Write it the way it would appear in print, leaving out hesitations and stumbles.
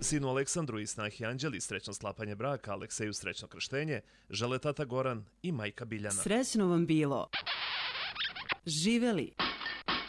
Sinu Aleksandru i snahi Anđeli srećno sklapanje braka, Alekseju srećno krštenje, žele tata Goran i majka Biljana. Srećno vam bilo. Živeli!